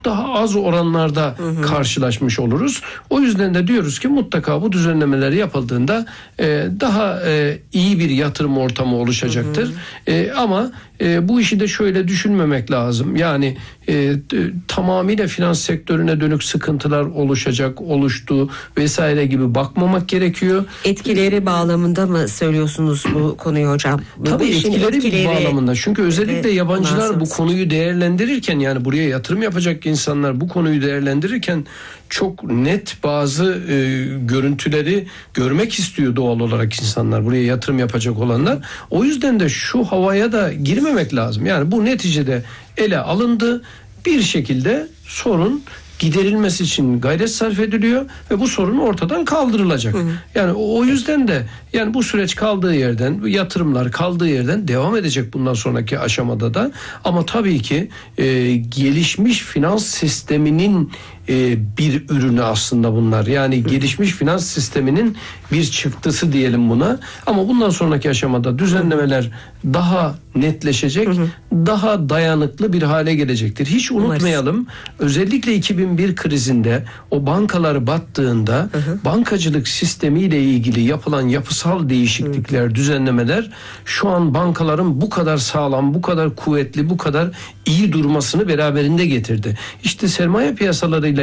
daha az oranlarda karşılaşmış oluruz. O yüzden de diyoruz ki mutlaka bu düzenlemeler yapıldığında daha iyi bir yatırım ortamı oluşacaktır. Ama bu işi de şöyle düşünmemek lazım. Yani tamamıyla finans sektörüne dönük sıkıntılar oluştu vesaire gibi bakmamak gerekiyor. Etkileri bağlamında mı söylüyorsunuz bu konuyu hocam? Tabii etkileri bağlamında. Çünkü özellikle yabancılar bu konuyu değerlendirirken, yani buraya yatırım yapacak insanlar bu konuyu değerlendirirken çok net bazı görüntüleri görmek istiyor doğal olarak insanlar, buraya yatırım yapacak olanlar. O yüzden de şu havaya da girmemek lazım. Yani bu neticede ele alındı. Bir şekilde sorun giderilmesi için gayret sarf ediliyor ve bu sorun ortadan kaldırılacak. Yani o yüzden de yani bu süreç kaldığı yerden, bu yatırımlar kaldığı yerden devam edecek bundan sonraki aşamada da. Ama tabii ki gelişmiş finans sisteminin bir ürünü aslında bunlar. Yani gelişmiş finans sisteminin bir çıktısı diyelim buna. Ama bundan sonraki aşamada düzenlemeler daha netleşecek, daha dayanıklı bir hale gelecektir. Hiç unutmayalım, özellikle 2001 krizinde o bankalar battığında bankacılık sistemiyle ilgili yapılan yapısal değişiklikler, düzenlemeler şu an bankaların bu kadar sağlam, bu kadar kuvvetli, bu kadar iyi durmasını beraberinde getirdi. İşte sermaye piyasalarıyla